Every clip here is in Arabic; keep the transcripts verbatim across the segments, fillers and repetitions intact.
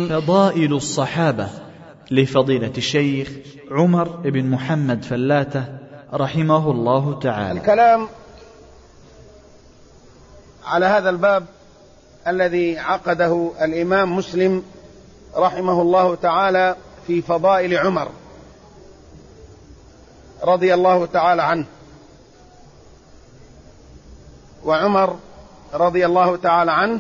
فضائل الصحابة لفضيلة الشيخ عمر بن محمد فلاتة رحمه الله تعالى. الكلام على هذا الباب الذي عقده الإمام مسلم رحمه الله تعالى في فضائل عمر رضي الله تعالى عنه. وعمر رضي الله تعالى عنه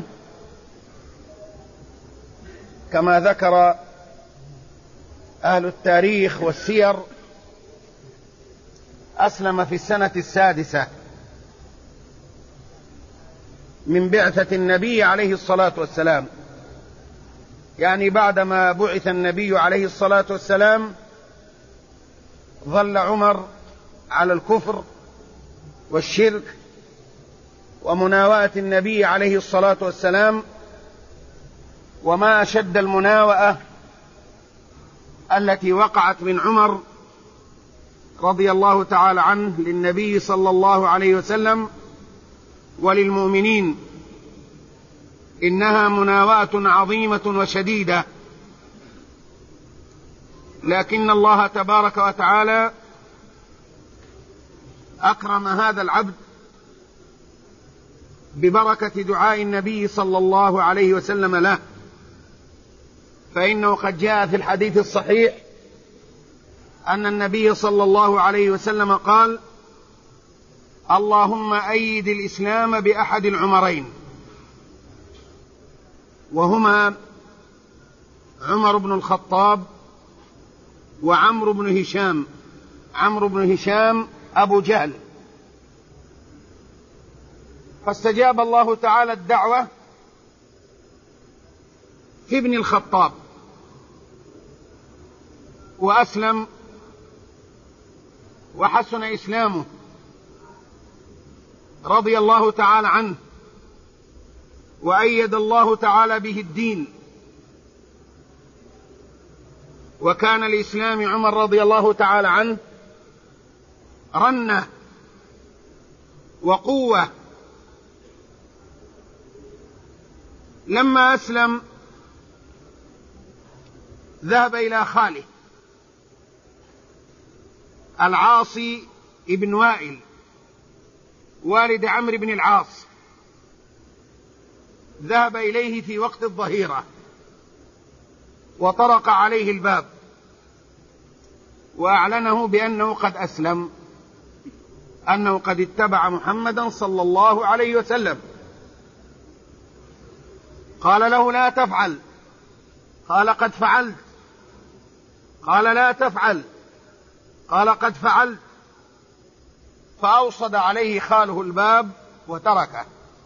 كما ذكر أهل التاريخ والسير أسلم في السنة السادسة من بعثة النبي عليه الصلاة والسلام، يعني بعدما بعث النبي عليه الصلاة والسلام ظل عمر على الكفر والشرك ومناوئة النبي عليه الصلاة والسلام، وما أشد المناوئة التي وقعت من عمر رضي الله تعالى عنه للنبي صلى الله عليه وسلم وللمؤمنين، إنها مناوئة عظيمة وشديدة، لكن الله تبارك وتعالى أكرم هذا العبد ببركة دعاء النبي صلى الله عليه وسلم له، فإنه قد جاء في الحديث الصحيح أن النبي صلى الله عليه وسلم قال: اللهم أيد الإسلام بأحد العمرين، وهما عمر بن الخطاب وعمرو بن هشام. عمرو بن هشام أبو جهل، فاستجاب الله تعالى الدعوة في ابن الخطاب وأسلم وحسن إسلامه رضي الله تعالى عنه، وأيد الله تعالى به الدين، وكان الإسلام عمر رضي الله تعالى عنه رنة وقوة. لما أسلم ذهب إلى خاله العاصي ابن وائل والد عمرو بن العاص، ذهب إليه في وقت الظهيرة وطرق عليه الباب وأعلنه بأنه قد أسلم، أنه قد اتبع محمدا صلى الله عليه وسلم. قال له: لا تفعل. قال: قد فعلت. قال: لا تفعل. قال: قد فعلت. فأوصد عليه خاله الباب وتركه.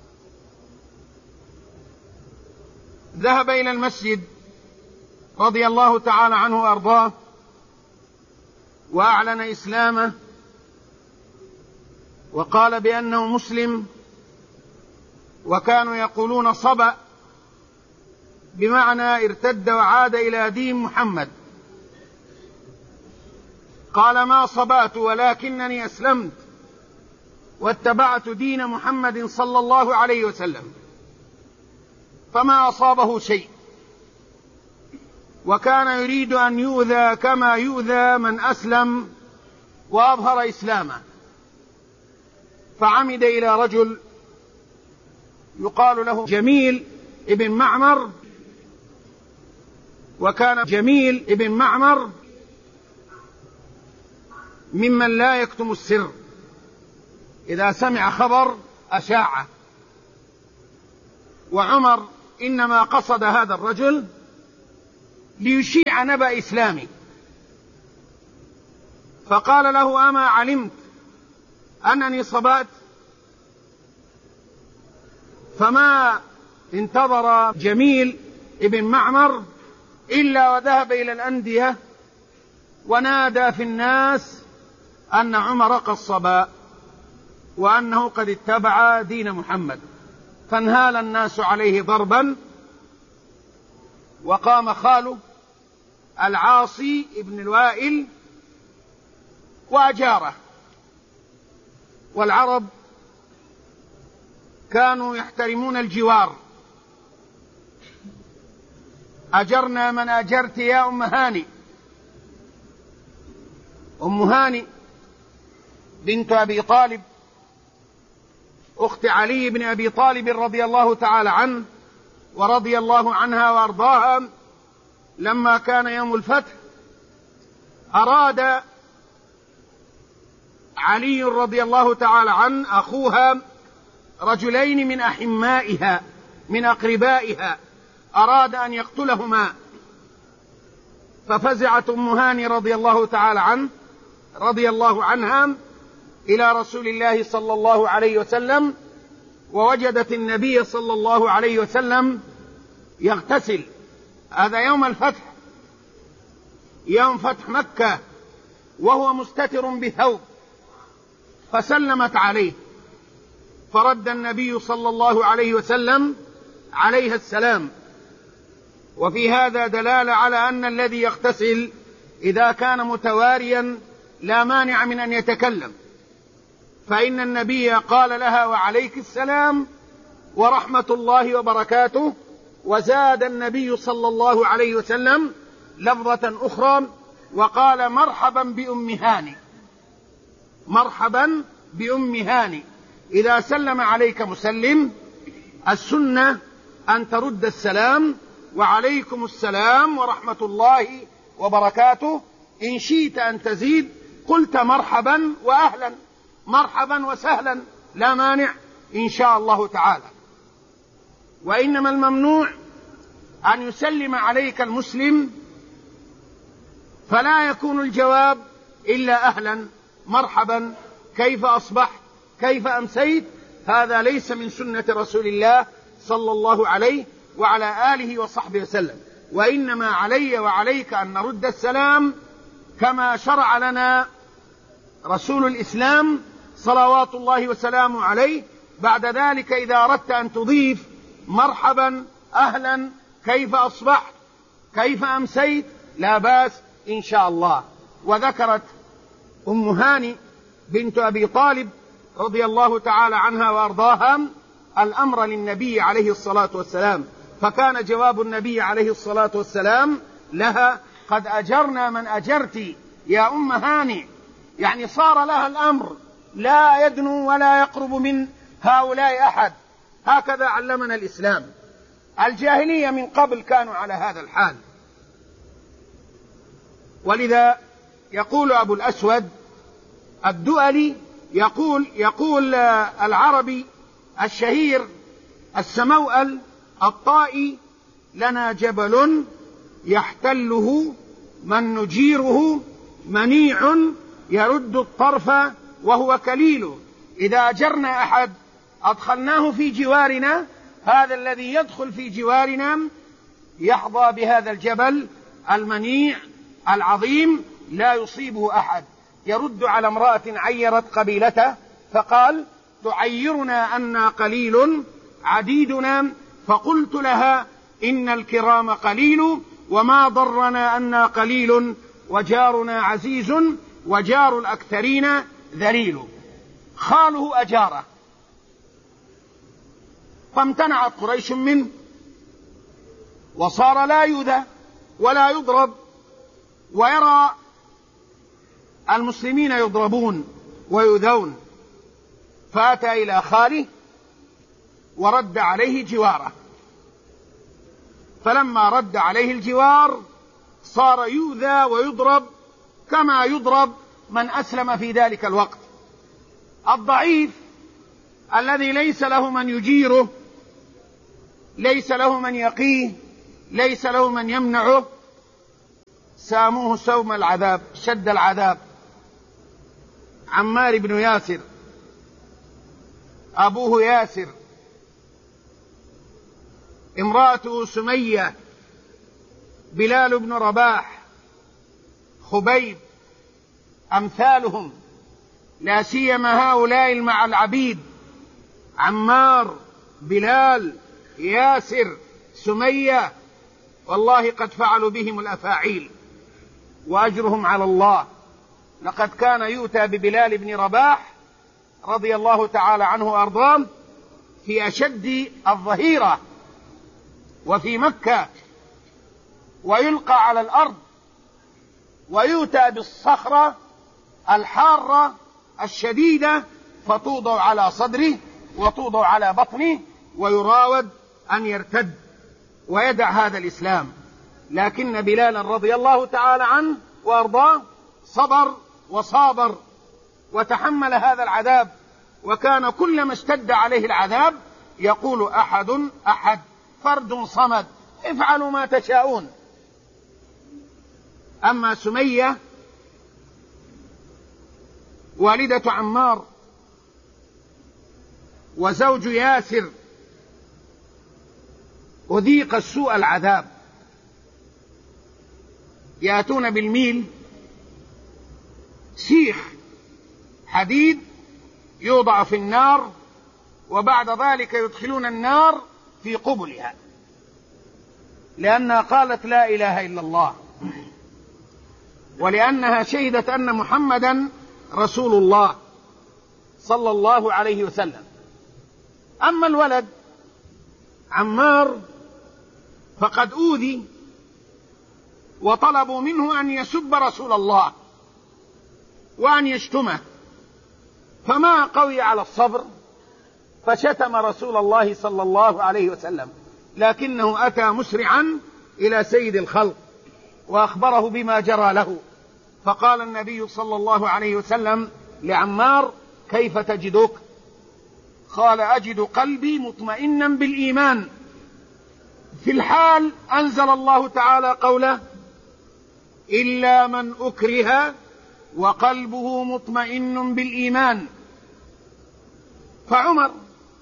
ذهب إلى المسجد رضي الله تعالى عنه وأرضاه وأعلن إسلامه وقال بأنه مسلم، وكانوا يقولون صبأ، بمعنى ارتد وعاد إلى دين محمد. قال: ما صبأت ولكنني أسلمت واتبعت دين محمد صلى الله عليه وسلم، فما أصابه شيء، وكان يريد أن يؤذى كما يؤذى من أسلم وأظهر إسلامه، فعمد إلى رجل يقال له جميل ابن معمر، وكان جميل ابن معمر ممن لا يكتم السر، إذا سمع خبر أشاعه. وعمر إنما قصد هذا الرجل ليشيع نبأ إسلامي، فقال له: أما علمت أنني صبأت؟ فما انتظر جميل ابن معمر إلا وذهب إلى الأندية ونادى في الناس أن عمر قد صبا وأنه قد اتبع دين محمد، فانهال الناس عليه ضربا، وقام خاله العاصي ابن الوائل وأجاره. والعرب كانوا يحترمون الجوار، أجرنا من أجرت يا أم هاني. أم هاني بنت أبي طالب أخت علي بن أبي طالب رضي الله تعالى عنه ورضي الله عنها وأرضاها، لما كان يوم الفتح أراد علي رضي الله تعالى عنه أخوها رجلين من أحمائها من أقربائها، أراد أن يقتلهما، ففزعت أم هاني رضي الله تعالى عنه رضي الله عنها إلى رسول الله صلى الله عليه وسلم، ووجدت النبي صلى الله عليه وسلم يغتسل. هذا يوم الفتح، يوم فتح مكة، وهو مستتر بثوب، فسلمت عليه، فرد النبي صلى الله عليه وسلم عليها السلام. وفي هذا دلالة على أن الذي يغتسل إذا كان متواريا لا مانع من أن يتكلم، فإن النبي قال لها وعليك السلام ورحمة الله وبركاته، وزاد النبي صلى الله عليه وسلم لفظة أخرى وقال مرحبا بأم هاني، مرحبا بأم هاني. إذا سلم عليك مسلم السنة أن ترد السلام وعليكم السلام ورحمة الله وبركاته. إن شئت أن تزيد قلت مرحبا وأهلا، مرحبا وسهلا، لا مانع إن شاء الله تعالى. وإنما الممنوع أن يسلم عليك المسلم فلا يكون الجواب إلا أهلا، مرحبا، كيف أصبحت، كيف أمسيت. هذا ليس من سنة رسول الله صلى الله عليه وعلى آله وصحبه وسلم، وإنما علي وعليك أن نرد السلام كما شرع لنا رسول الإسلام صلوات الله وسلامه عليه. بعد ذلك إذا أردت أن تضيف مرحبا، أهلا، كيف أصبحت، كيف أمسيت، لا بأس إن شاء الله. وذكرت أم هاني بنت أبي طالب رضي الله تعالى عنها وأرضاها الأمر للنبي عليه الصلاة والسلام، فكان جواب النبي عليه الصلاة والسلام لها قد أجرنا من أجرت يا أم هاني، يعني صار لها الأمر، لا يدنو ولا يقرب من هؤلاء أحد. هكذا علمنا الإسلام. الجاهلية من قبل كانوا على هذا الحال. ولذا يقول أبو الأسود الدؤلي يقول يقول العربي الشهير السموأل الطائي لنا جبل يحتله من نجيره منيع يرد الطرف وهو كليل. إذا أجرنا أحد أدخلناه في جوارنا، هذا الذي يدخل في جوارنا يحظى بهذا الجبل المنيع العظيم لا يصيبه أحد. يرد على امرأة عيرت قبيلته فقال تعيرنا أنا قليل عديدنا، فقلت لها إن الكرام قليل وما ضرنا أنا قليل وجارنا عزيز وجار الأكثرين ذليل. خاله أجاره فامتنعت قريش منه، وصار لا يؤذى ولا يضرب، ويرى المسلمين يضربون ويؤذون، فأتى إلى خاله ورد عليه جواره. فلما رد عليه الجوار صار يؤذى ويضرب كما يضرب من أسلم في ذلك الوقت. الضعيف الذي ليس له من يجيره، ليس له من يقيه، ليس له من يمنعه، ساموه سوم العذاب، شد العذاب. عمار بن ياسر أبوه ياسر، امرأته سمية، بلال بن رباح، خبيب، أمثالهم، لا سيما هؤلاء مع العبيد، عمار، بلال، ياسر، سمية، والله قد فعلوا بهم الأفاعيل وأجرهم على الله. لقد كان يؤتى ببلال بن رباح رضي الله تعالى عنه وأرضاه في أشد الظهيرة وفي مكة، ويلقى على الأرض ويؤتى بالصخرة الحارة الشديدة فتوضع على صدره وتوضع على بطنه ويراود أن يرتد ويدع هذا الإسلام. لكن بلالا رضي الله تعالى عنه وأرضاه صبر وصابر وتحمل هذا العذاب، وكان كلما اشتد عليه العذاب يقول أحد أحد فرد صمد افعلوا ما تشاءون. أما سمية والدة عمار وزوج ياسر أذيق السوء العذاب، يأتون بالميل سيخ حديد يوضع في النار، وبعد ذلك يدخلون النار في قبلها لأنها قالت لا إله إلا الله، ولأنها شهدت أن محمدا رسول الله صلى الله عليه وسلم. أما الولد عمار فقد أوذي وطلبوا منه أن يسب رسول الله وأن يشتمه، فما قوي على الصبر فشتم رسول الله صلى الله عليه وسلم، لكنه أتى مسرعا إلى سيد الخلق وأخبره بما جرى له، فقال النبي صلى الله عليه وسلم لعمار كيف تجدك؟ قال أجد قلبي مطمئنا بالإيمان. في الحال أنزل الله تعالى قوله إلا من أكره وقلبه مطمئن بالإيمان. فعمر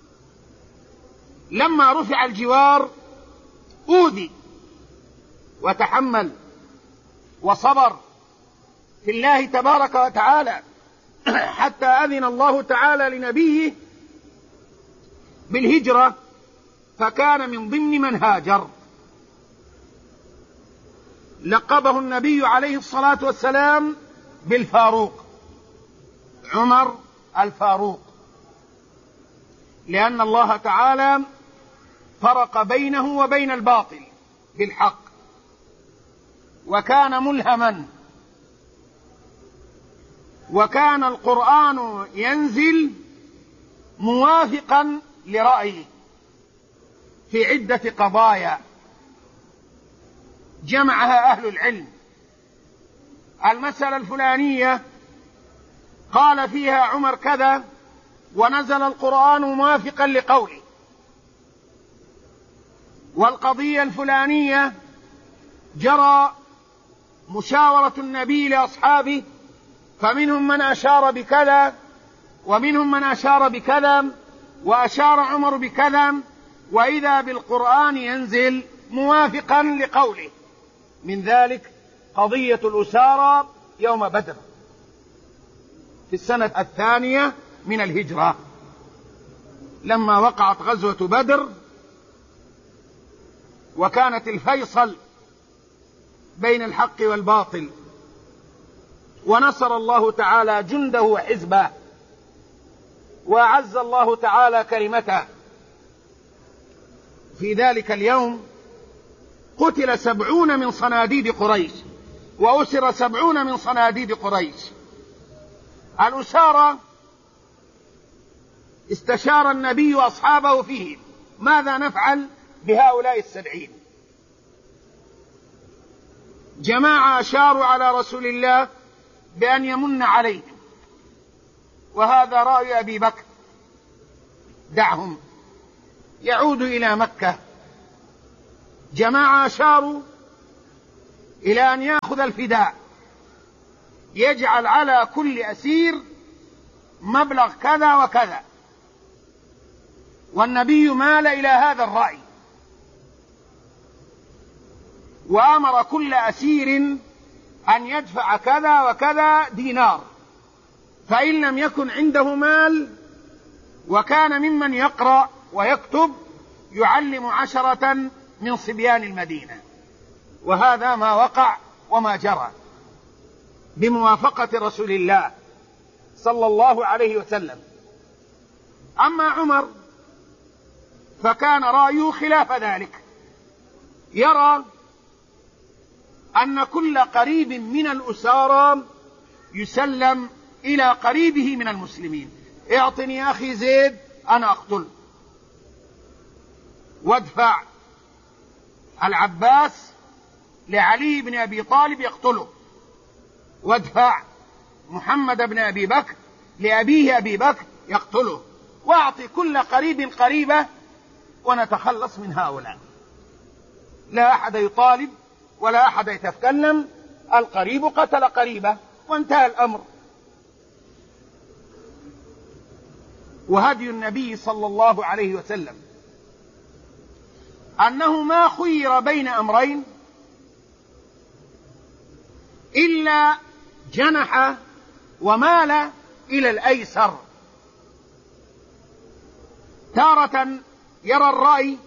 لما رفع الجوار أوذي وتحمل وصبر في الله تبارك وتعالى حتى أذن الله تعالى لنبيه بالهجرة، فكان من ضمن من هاجر. لقبه النبي عليه الصلاة والسلام بالفاروق، عمر الفاروق، لأن الله تعالى فرق بينه وبين الباطل بالحق، وكان ملهما، وكان القرآن ينزل موافقا لرأيه في عدة قضايا جمعها أهل العلم. المسألة الفلانية قال فيها عمر كذا ونزل القرآن موافقا لقوله، والقضية الفلانية جرى مشاورة النبي لأصحابه فمنهم من أشار بكذا ومنهم من أشار بكذا وأشار عمر بكذا، وإذا بالقرآن ينزل موافقا لقوله. من ذلك قضية الأسارى يوم بدر في السنة الثانية من الهجرة، لما وقعت غزوة بدر وكانت الفيصل بين الحق والباطل، ونصر الله تعالى جنده وحزبه، وأعز الله تعالى كلمته. في ذلك اليوم قتل سبعون من صناديد قريش وأسر سبعون من صناديد قريش. الأسارة استشار النبي أصحابه فيهم ماذا نفعل بهؤلاء السبعين. جماعة أشاروا على رسول الله بأن يمن عليهم، وهذا رأي أبي بكر، دعهم يعودوا إلى مكة. جماعة أشاروا إلى أن يأخذ الفداء، يجعل على كل أسير مبلغ كذا وكذا، والنبي مال إلى هذا الرأي، وأمر كل أسير أن يدفع كذا وكذا دينار، فإن لم يكن عنده مال وكان ممن يقرأ ويكتب يعلم عشرة من صبيان المدينة. وهذا ما وقع وما جرى بموافقة رسول الله صلى الله عليه وسلم. أما عمر فكان رأيه خلاف ذلك، يرى أن كل قريب من الأسارى يسلم إلى قريبه من المسلمين. اعطني يا أخي زيد أنا أقتل، وادفع العباس لعلي بن أبي طالب يقتله، وادفع محمد بن أبي بكر لأبيه أبي بكر يقتله، واعطي كل قريب قريبة ونتخلص من هؤلاء. لا أحد يطالب ولا أحد يتكلم، القريب قتل قريبه وانتهى الأمر. وهدي النبي صلى الله عليه وسلم أنه ما خير بين أمرين إلا جنح ومال إلى الأيسر. تارة يرى الرأي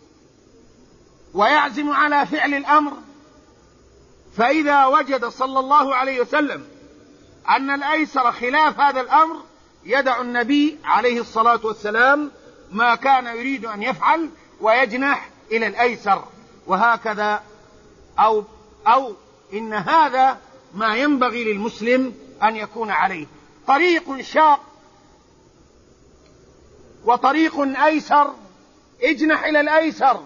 ويعزم على فعل الأمر، فإذا وجد صلى الله عليه وسلم أن الأيسر خلاف هذا الأمر يدع النبي عليه الصلاة والسلام ما كان يريد أن يفعل ويجنح إلى الأيسر. وهكذا أو, أو إن هذا ما ينبغي للمسلم أن يكون عليه. طريق شاق وطريق أيسر، اجنح إلى الأيسر.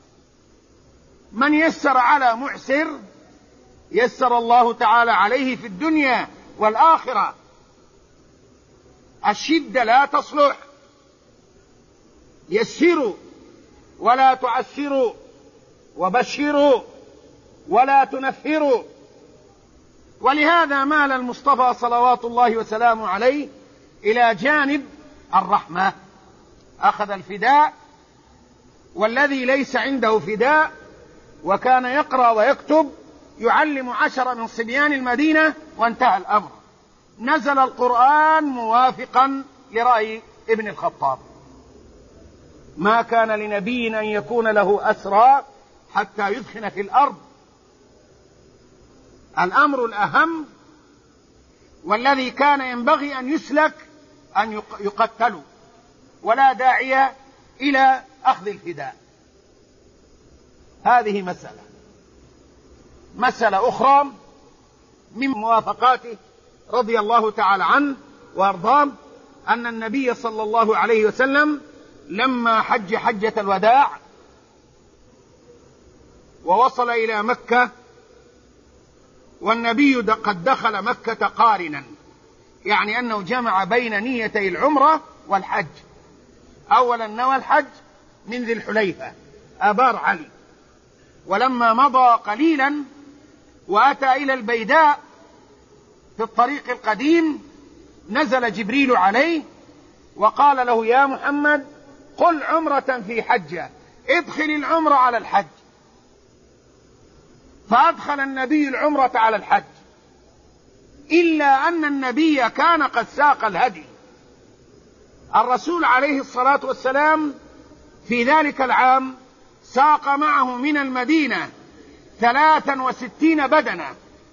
من يسر على معسر يسر الله تعالى عليه في الدنيا والآخرة. الشدة لا تصلح، يسروا ولا تعسروا، وبشروا ولا تنفروا. ولهذا مال المصطفى صلوات الله وسلامه عليه إلى جانب الرحمة، أخذ الفداء والذي ليس عنده فداء، وكان يقرأ ويكتب يعلم عشر من صبيان المدينة وانتهى الأمر. نزل القرآن موافقا لرأي ابن الخطاب: ما كان لنبي أن يكون له أسرى حتى يدخن في الأرض. الأمر الأهم والذي كان ينبغي أن يسلك أن يقتلوا، ولا داعي إلى أخذ الفداء. هذه مسألة. مسألة أخرى من موافقاته رضي الله تعالى عنه وأرضاه أن النبي صلى الله عليه وسلم لما حج حجة الوداع ووصل إلى مكة، والنبي قد دخل مكة قارنا، يعني أنه جمع بين نيتي العمرة والحج. أولا نوى الحج من ذي الحليفة آبار علي، ولما مضى قليلا وأتى إلى البيداء في الطريق القديم نزل جبريل عليه وقال له: يا محمد قل عمرة في حجة، ادخل العمرة على الحج. فأدخل النبي العمرة على الحج، إلا أن النبي كان قد ساق الهدي. الرسول عليه الصلاة والسلام في ذلك العام ساق معه من المدينة ثلاثا وستين بدنة،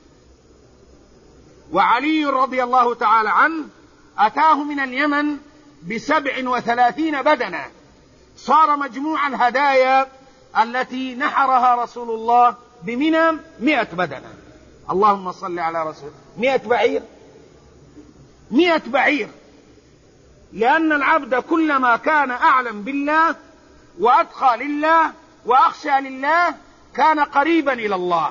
وعلي رضي الله تعالى عنه أتاه من اليمن بسبع وثلاثين بدنة. صار مجموع الهدايا التي نحرها رسول الله بمنى مئة بدنة. اللهم صل على رسول مئة بعير، مئة بعير، لأن العبد كلما كان أعلم بالله وأتقى لله وأخشى لله كان قريبا إلى الله.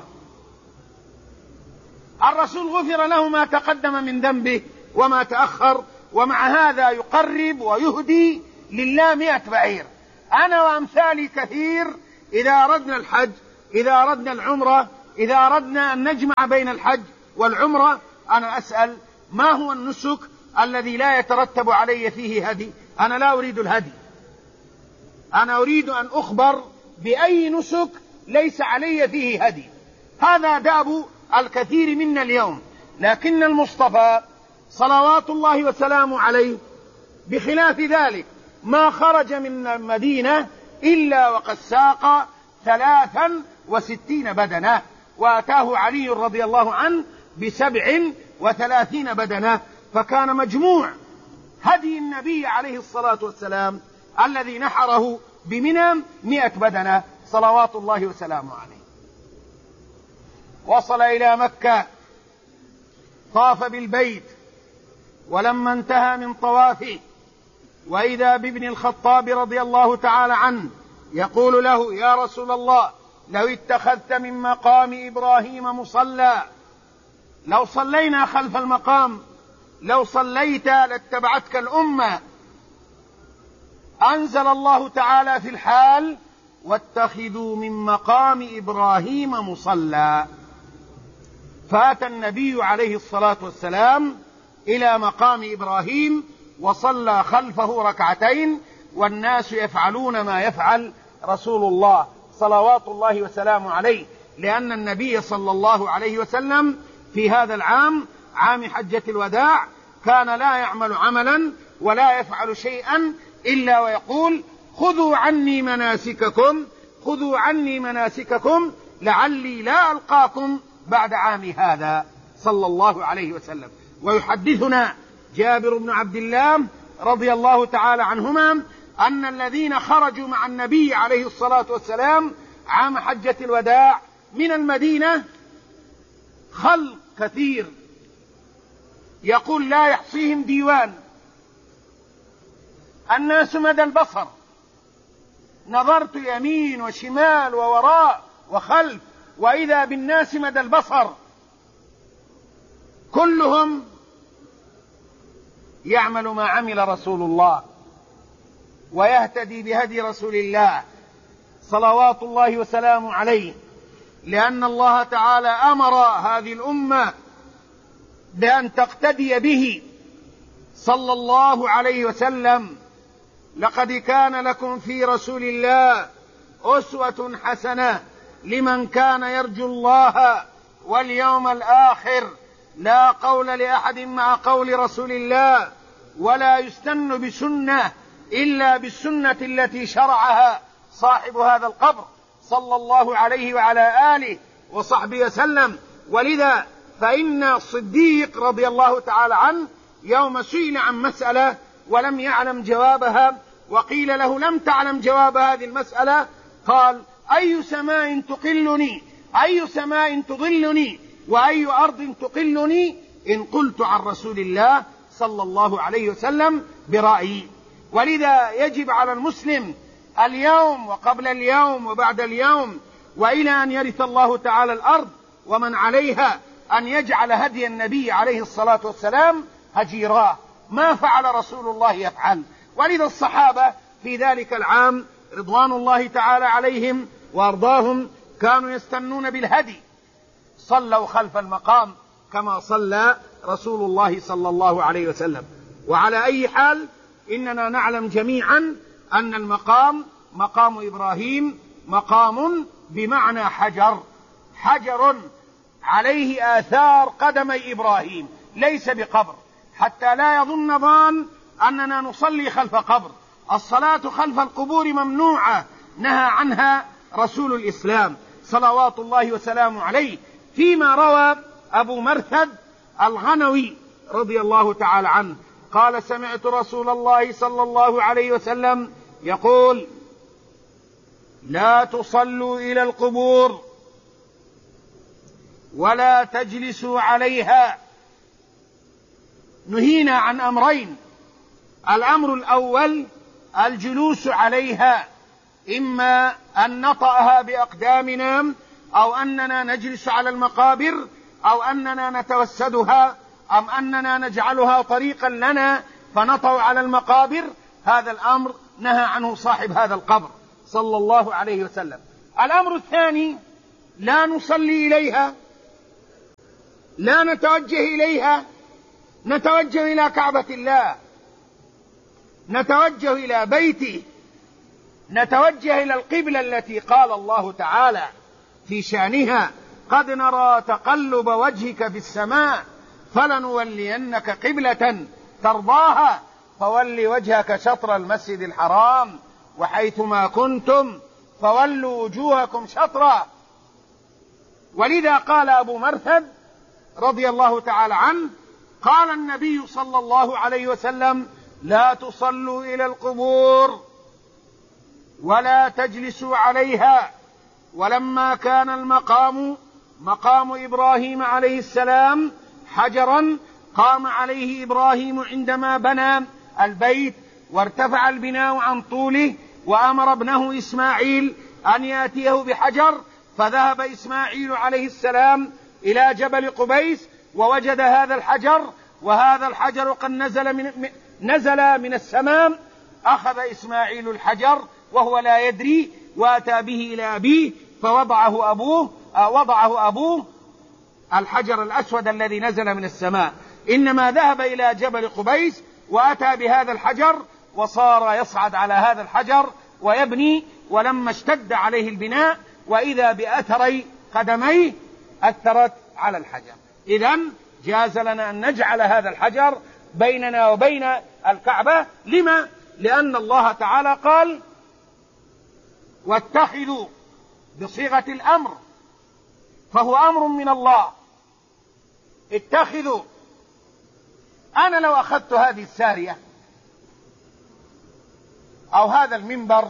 الرسول غفر له ما تقدم من ذنبه وما تأخر، ومع هذا يقرب ويهدي لله مئة بعير. أنا وأمثالي كثير إذا أردنا الحج، إذا أردنا العمرة، إذا أردنا أن نجمع بين الحج والعمرة، أنا أسأل: ما هو النسك الذي لا يترتب علي فيه هدي؟ أنا لا أريد الهدي، أنا أريد أن أخبر بأي نسك ليس علي فيه هدي. هذا دأب الكثير منا اليوم. لكن المصطفى صلوات الله وسلامه عليه بخلاف ذلك ما خرج من المدينة إلا وقد ساق ثلاثا وستين بدنة، وأتاه علي رضي الله عنه بسبع وثلاثين بدنة. فكان مجموع هدي النبي عليه الصلاة والسلام الذي نحره بمنى مئة بدنة صلوات الله وسلامه عليه. وصل إلى مكة طاف بالبيت، ولما انتهى من طوافه وإذا بابن الخطاب رضي الله تعالى عنه يقول له: يا رسول الله، لو اتخذت من مقام إبراهيم مصلى، لو صلينا خلف المقام، لو صليت لاتبعتك الأمة. أنزل الله تعالى في الحال: واتخذوا من مقام إبراهيم مصلى. فأتى النبي عليه الصلاة والسلام إلى مقام إبراهيم وصلى خلفه ركعتين، والناس يفعلون ما يفعل رسول الله صلوات الله وسلامه عليه، لأن النبي صلى الله عليه وسلم في هذا العام، عام حجة الوداع، كان لا يعمل عملا ولا يفعل شيئا إلا ويقول: خذوا عني مناسككم، خذوا عني مناسككم لعلي لا ألقاكم بعد عامي هذا، صلى الله عليه وسلم. ويحدثنا جابر بن عبد الله رضي الله تعالى عنهما أن الذين خرجوا مع النبي عليه الصلاة والسلام عام حجة الوداع من المدينة خلق كثير، يقول لا يحصيهم ديوان، الناس مدى البصر، نظرت يمين وشمال ووراء وخلف وإذا بالناس مدى البصر، كلهم يعمل ما عمل رسول الله ويهتدي بهدي رسول الله صلوات الله وسلامه عليه، لأن الله تعالى أمر هذه الأمة بأن تقتدي به صلى الله عليه وسلم: لقد كان لكم في رسول الله أسوة حسنة لمن كان يرجو الله واليوم الآخر، لا قول لأحد مع قول رسول الله، ولا يستن بسنة إلا بالسنة التي شرعها صاحب هذا القبر صلى الله عليه وعلى آله وصحبه وسلم. ولذا فإن الصديق رضي الله تعالى عنه يوم سئل عن مسألة ولم يعلم جوابها وقيل له: لم تعلم جواب هذه المسألة؟ قال: أي سماء تقلني، أي سماء تظلني، وأي أرض تقلني إن قلت عن رسول الله صلى الله عليه وسلم برأيي. ولذا يجب على المسلم اليوم وقبل اليوم وبعد اليوم وإلى أن يرث الله تعالى الأرض ومن عليها أن يجعل هدي النبي عليه الصلاة والسلام هجيراه، ما فعل رسول الله يفعل. ولذا الصحابة في ذلك العام رضوان الله تعالى عليهم وأرضاهم كانوا يستنون بالهدي، صلوا خلف المقام كما صلى رسول الله صلى الله عليه وسلم. وعلى أي حال إننا نعلم جميعا أن المقام مقام إبراهيم مقام بمعنى حجر، حجر عليه آثار قدمي إبراهيم، ليس بقبر، حتى لا يظن ظان أننا نصلي خلف قبر. الصلاة خلف القبور ممنوعة، نهى عنها رسول الإسلام صلوات الله وسلامه عليه، فيما روى أبو مرثد الغنوي رضي الله تعالى عنه قال: سمعت رسول الله صلى الله عليه وسلم يقول: لا تصلوا إلى القبور ولا تجلسوا عليها. نهينا عن أمرين: الأمر الأول الجلوس عليها، إما أن نطأها بأقدامنا أو أننا نجلس على المقابر أو أننا نتوسدها أم أننا نجعلها طريقا لنا فنطأ على المقابر. هذا الأمر نهى عنه صاحب هذا القبر صلى الله عليه وسلم. الأمر الثاني: لا نصلي إليها، لا نتوجه إليها، نتوجه إلى كعبة الله، نتوجه إلى بيته، نتوجه إلى القبلة التي قال الله تعالى في شأنها: قد نرى تقلب وجهك في السماء فلنولينك قبلة ترضاها فول وجهك شطر المسجد الحرام وحيثما كنتم فولوا وجوهكم شطرا. ولذا قال أبو مرثد رضي الله تعالى عنه: قال النبي صلى الله عليه وسلم: لا تصلوا إلى القبور ولا تجلسوا عليها. ولما كان المقام مقام إبراهيم عليه السلام حجرا قام عليه إبراهيم عندما بنى البيت وارتفع البناء عن طوله، وأمر ابنه إسماعيل أن يأتيه بحجر، فذهب إسماعيل عليه السلام إلى جبل قبيس ووجد هذا الحجر، وهذا الحجر قد نزل من, نزل من السماء. أخذ إسماعيل الحجر وهو لا يدري وأتى به إلى أبيه فوضعه أبوه وضعه أبوه الحجر الأسود الذي نزل من السماء، إنما ذهب إلى جبل قبيس وأتى بهذا الحجر وصار يصعد على هذا الحجر ويبني، ولما اشتد عليه البناء وإذا بأثري قدميه أثرت على الحجر. إذن جاز لنا أن نجعل هذا الحجر بيننا وبين الكعبة. لما؟ لأن الله تعالى قال واتخذوا بصيغة الأمر، فهو أمر من الله. اتخذوا. أنا لو أخذت هذه السارية أو هذا المنبر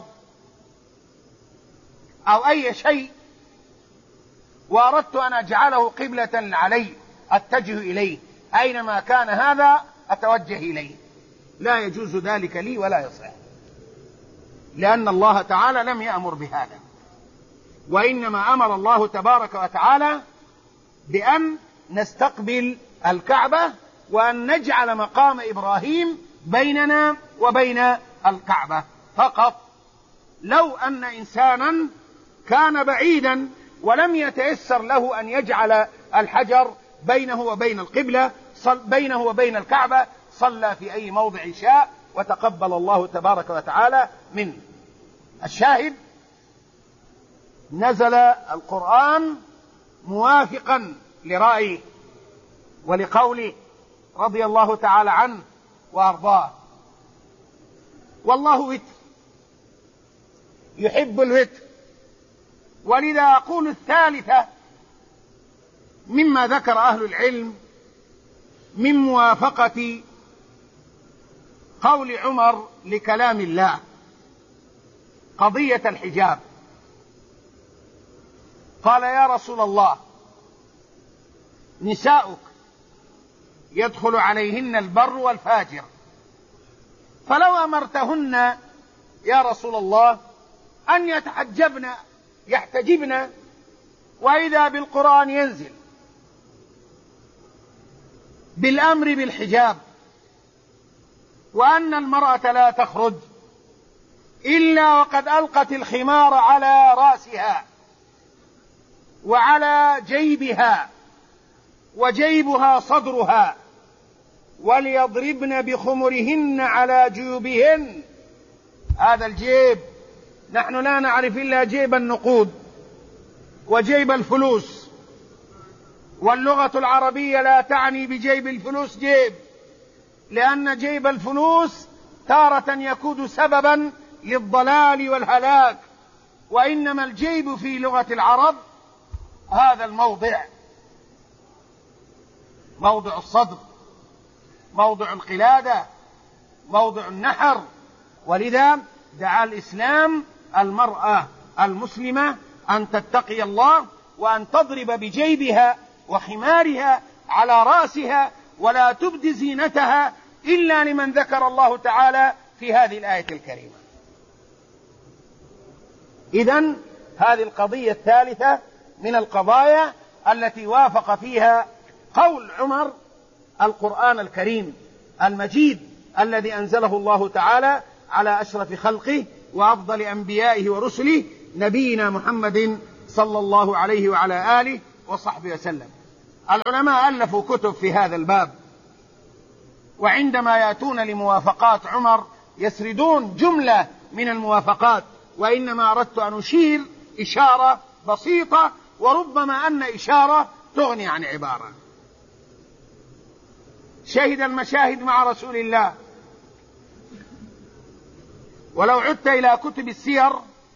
أو أي شيء وأردت أن أجعله قبلة علي أتجه إليه، أينما كان هذا أتوجه إليه، لا يجوز ذلك لي ولا يصح، لأن الله تعالى لم يأمر بهذا، وإنما أمر الله تبارك وتعالى بأن نستقبل الكعبة وأن نجعل مقام إبراهيم بيننا وبين الكعبة فقط. لو أن إنسانا كان بعيدا ولم يتيسر له أن يجعل الحجر بينه وبين القبلة بينه وبين الكعبة صلى في أي موضع شاء وتقبل الله تبارك وتعالى منه. الشاهد نزل القرآن موافقا لرأيه ولقوله رضي الله تعالى عنه وأرضاه. والله وتر يحب الوتر، ولذا أقول الثالثة مما ذكر أهل العلم من موافقة قول عمر لكلام الله قضية الحجاب. قال يا رسول الله نساؤك يدخل عليهن البر والفاجر، فلو أمرتهن يا رسول الله أن يتحجبن يحتجبن، وإذا بالقرآن ينزل بالأمر بالحجاب وأن المرأة لا تخرج إلا وقد ألقت الخمار على رأسها وعلى جيبها وجيبها صدرها، وليضربن بخمرهن على جيوبهن. هذا الجيب نحن لا نعرف إلا جيب النقود وجيب الفلوس، واللغة العربية لا تعني بجيب الفلوس جيب، لأن جيب الفلوس تارة يكون سببا للضلال والهلاك، وإنما الجيب في لغة العرب هذا الموضع، موضع الصدر، موضع القلادة، موضع النحر. ولذا دعا الإسلام المرأة المسلمة أن تتقي الله وأن تضرب بجيبها وخمارها على رأسها ولا تبدي زينتها إلا لمن ذكر الله تعالى في هذه الآية الكريمة. إذن هذه القضية الثالثة من القضايا التي وافق فيها قول عمر القرآن الكريم المجيد الذي أنزله الله تعالى على أشرف خلقه وأفضل أنبيائه ورسله نبينا محمد صلى الله عليه وعلى آله وصحبه وسلم. العلماء ألفوا كتب في هذا الباب، وعندما يأتون لموافقات عمر يسردون جملة من الموافقات، وإنما أردت أن أشير إشارة بسيطة، وربما أن إشارة تغني عن عبارة. شهد المشاهد مع رسول الله، ولو عدت إلى كتب السير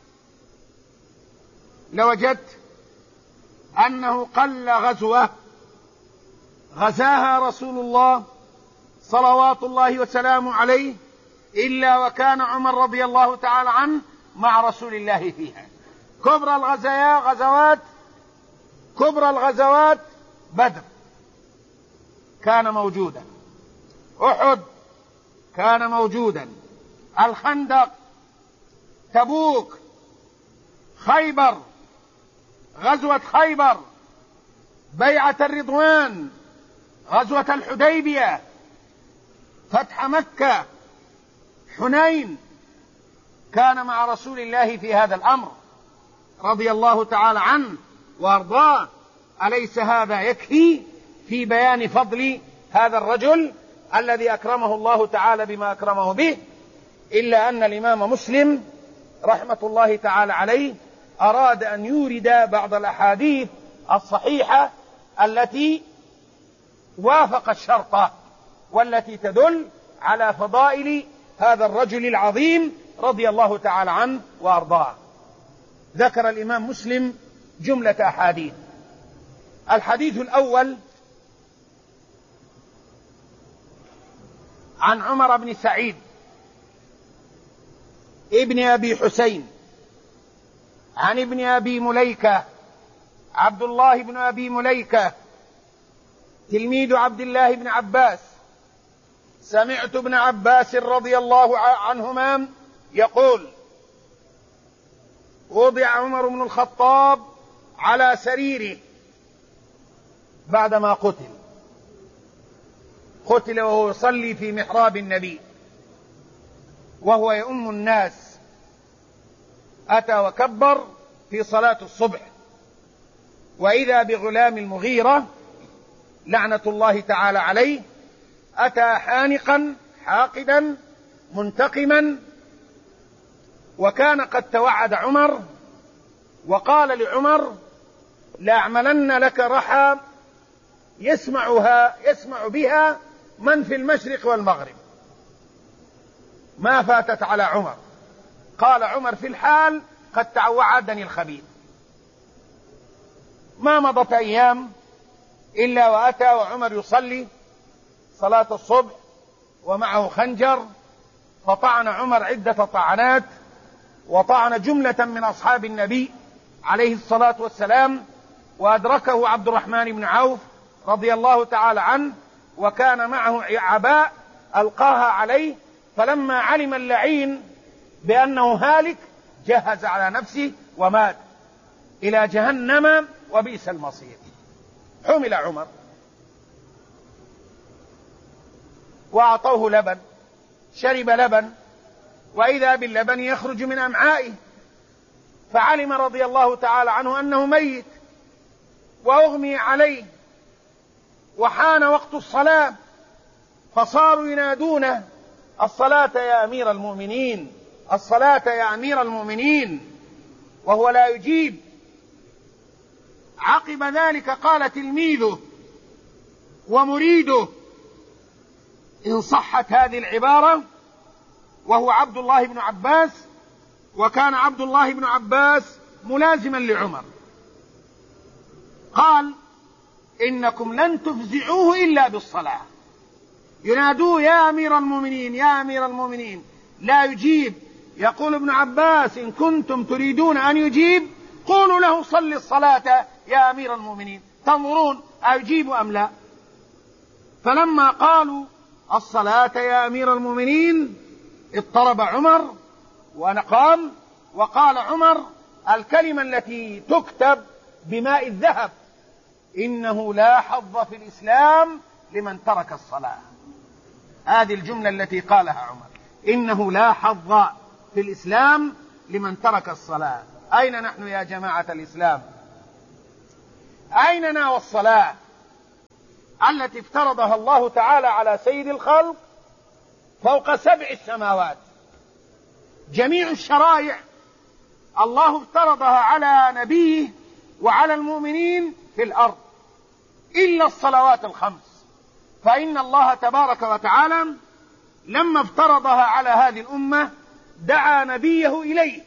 لوجدت أنه قل غزوة غزاها رسول الله صلوات الله وسلامه عليه إلا وكان عمر رضي الله تعالى عنه مع رسول الله فيها. كبرى الغزايا غزوات كبرى الغزوات بدر كان موجودا، أحد كان موجودا، الخندق، تبوك، خيبر، غزوة خيبر، بيعة الرضوان، غزوة الحديبية، فتح مكة، حنين، كان مع رسول الله في هذا الأمر رضي الله تعالى عنه وارضاه. أليس هذا يكفي في بيان فضل هذا الرجل الذي أكرمه الله تعالى بما أكرمه به؟ إلا أن الإمام مسلم رحمة الله تعالى عليه أراد أن يورد بعض الأحاديث الصحيحة التي وافق الشرط والتي تدل على فضائل هذا الرجل العظيم رضي الله تعالى عنه وأرضاه. ذكر الإمام مسلم جملة أحاديث. الحديث الأول عن عمر بن سعيد ابن أبي حسين عن ابن أبي مليكة عبد الله بن أبي مليكة تلميذ عبد الله بن عباس: سمعت ابن عباس رضي الله عنهما يقول: وضع عمر بن الخطاب على سريره بعدما قتل قتل وهو يصلي في محراب النبي وهو يؤم الناس. أتى وكبر في صلاة الصبح، وإذا بغلام المغيرة لعنة الله تعالى عليه أتى حانقا حاقدا منتقما، وكان قد توعد عمر وقال لعمر: لأعملن لك رحى يسمعها يسمع بها من في المشرق والمغرب. ما فاتت على عمر. قال عمر في الحال: قد توعدني الخبيث. ما مضت أيام إلا وأتى وعمر يصلي صلاة الصبح ومعه خنجر، فطعن عمر عدة طعنات، وطعن جملة من أصحاب النبي عليه الصلاة والسلام، وأدركه عبد الرحمن بن عوف رضي الله تعالى عنه، وكان معه عباء ألقاها عليه، فلما علم اللعين بأنه هالك جهز على نفسه ومات إلى جهنم وبئس المصير. حمل عمر وأعطوه لبن، شرب لبن، وإذا باللبن يخرج من أمعائه، فعلم رضي الله تعالى عنه أنه ميت وأغمي عليه، وحان وقت الصلاة، فصاروا ينادونه: الصلاة يا أمير المؤمنين، الصلاة يا أمير المؤمنين، وهو لا يجيب. عقب ذلك قال تلميذه ومريده، إن صحت هذه العبارة، وهو عبد الله بن عباس، وكان عبد الله بن عباس ملازما لعمر، قال: إنكم لن تفزعوه إلا بالصلاة. ينادوه: يا أمير المؤمنين، يا أمير المؤمنين، لا يجيب. يقول ابن عباس: إن كنتم تريدون أن يجيب قولوا له: صل الصلاة يا أمير المؤمنين، تنظرون أيجيب أم لا. فلما قالوا: الصلاة يا أمير المؤمنين، اضطرب عمر ونقام، وقال عمر الكلمة التي تكتب بماء الذهب: إنه لا حظ في الإسلام لمن ترك الصلاة. هذه الجملة التي قالها عمر: إنه لا حظ في الإسلام لمن ترك الصلاة. أين نحن يا جماعة الإسلام؟ أيننا والصلاة التي افترضها الله تعالى على سيد الخلق فوق سبع السماوات؟ جميع الشرائع الله افترضها على نبيه وعلى المؤمنين في الأرض إلا الصلوات الخمس، فإن الله تبارك وتعالى لما افترضها على هذه الأمة دعا نبيه إليه،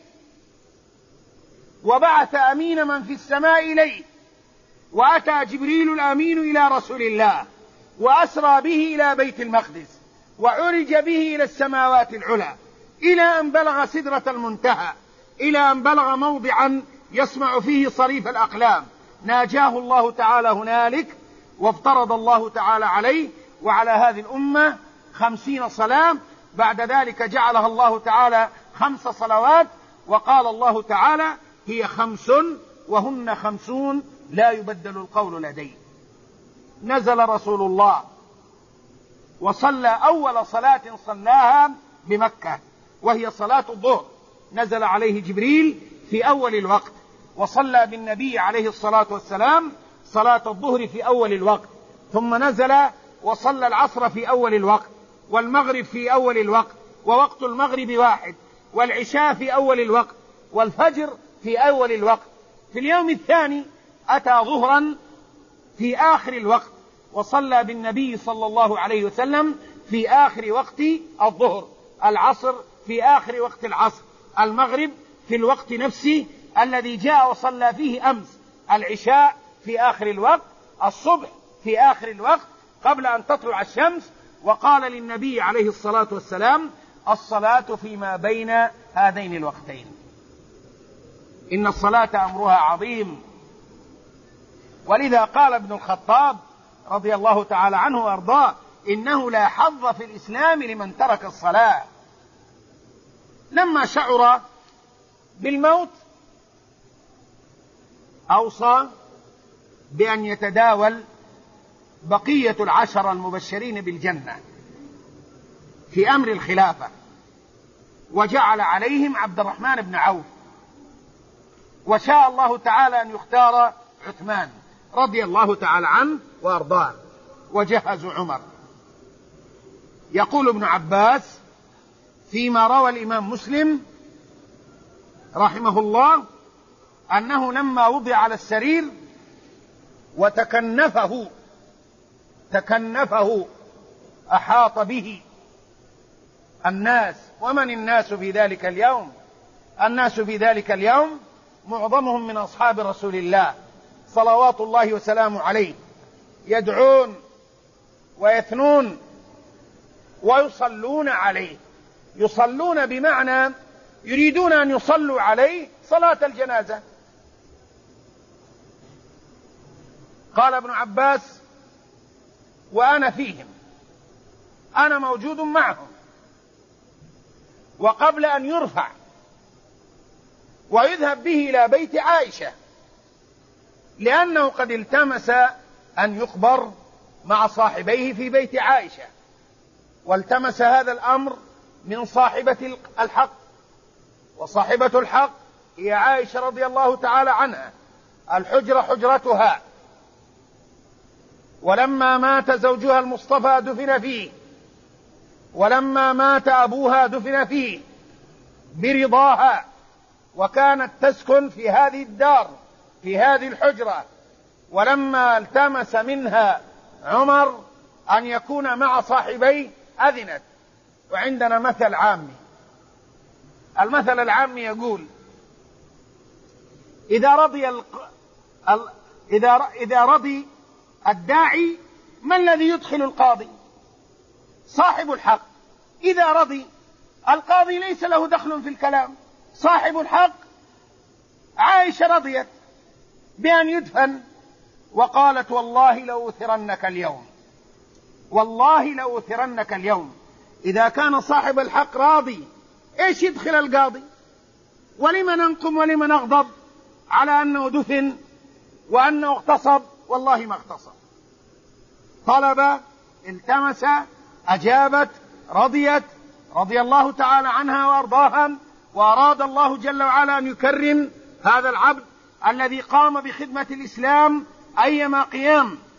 وبعث أمين من في السماء إليه، وأتى جبريل الأمين إلى رسول الله، وأسرى به إلى بيت المقدس، وعرج به إلى السماوات العلى، إلى أن بلغ سدرة المنتهى، إلى أن بلغ موضعا يسمع فيه صريف الأقلام، ناجاه الله تعالى هنالك، وافترض الله تعالى عليه وعلى هذه الأمة خمسين صلاة. بعد ذلك جعلها الله تعالى خمس صلوات، وقال الله تعالى هي خمس وهن خمسون لا يبدل القول لدي. نزل رسول الله وصلى أول صلاة صلاها بمكة وهي صلاة الظهر، نزل عليه جبريل في أول الوقت وصلى بالنبي عليه الصلاة والسلام صلاة الظهر في أول الوقت، ثم نزل وصلى العصر في أول الوقت، والمغرب في أول الوقت ووقت المغرب واحد، والعشاء في أول الوقت، والفجر في أول الوقت. في اليوم الثاني أتى ظهرا في آخر الوقت وصلى بالنبي صلى الله عليه وسلم في آخر وقت الظهر، العصر في آخر وقت العصر، المغرب في الوقت نفسه الذي جاء وصلى فيه أمس، العشاء في آخر الوقت، الصبح في آخر الوقت قبل أن تطلع الشمس. وقال للنبي عليه الصلاة والسلام الصلاة فيما بين هذين الوقتين. إن الصلاة أمرها عظيم، ولذا قال ابن الخطاب رضي الله تعالى عنه وأرضاه إنه لا حظ في الإسلام لمن ترك الصلاة. لما شعر بالموت أوصى بأن يتداول بقية العشر المبشرين بالجنة في أمر الخلافة، وجعل عليهم عبد الرحمن بن عوف، وشاء الله تعالى أن يختار عثمان رضي الله تعالى عنه وأرضاه، وجهزوا عمر. يقول ابن عباس فيما روى الإمام مسلم رحمه الله أنه لما وضع على السرير وتكنفه تكنفه أحاط به الناس. ومن الناس في ذلك اليوم؟ الناس في ذلك اليوم معظمهم من أصحاب رسول الله صلوات الله وسلامه عليه، يدعون ويثنون ويصلون عليه. يصلون بمعنى يريدون أن يصلوا عليه صلاة الجنازة. قال ابن عباس وأنا فيهم، أنا موجود معهم، وقبل أن يرفع ويذهب به إلى بيت عائشة، لأنه قد التمس أن يقبر مع صاحبيه في بيت عائشة، والتمس هذا الأمر من صاحبة الحق، وصاحبة الحق هي عائشة رضي الله تعالى عنها، الحجرة حجرتها، ولما مات زوجها المصطفى دفن فيه، ولما مات أبوها دفن فيه برضاها، وكانت تسكن في هذه الدار في هذه الحجرة. ولما التمس منها عمر أن يكون مع صاحبيه أذنت. وعندنا مثل عامي، المثل العامي يقول إذا رضي الق... ال... إذا ر... إذا رضي الداعي ما الذي يدخل القاضي؟ صاحب الحق. إذا رضي القاضي ليس له دخل في الكلام، صاحب الحق. عائشة رضيت بأن يدفن وقالت والله لأوثرنك اليوم، والله لأوثرنك اليوم. إذا كان صاحب الحق راضي إيش يدخل القاضي؟ ولما ننقم ولما نغضب على أنه دفن وأنه اغتصب؟ والله ما اغتصب. طلب، التمس، أجابت، رضيت رضي الله تعالى عنها وأرضاها. وأراد الله جل وعلا أن يكرم هذا العبد الذي قام بخدمة الإسلام أيما قيام،